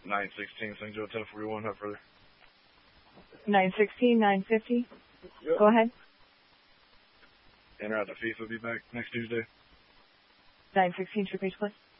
916 St. Joe 1041. How further? 916, 950. Yep. Go ahead. En route to FIFA will be back next Tuesday. 916, trip H+.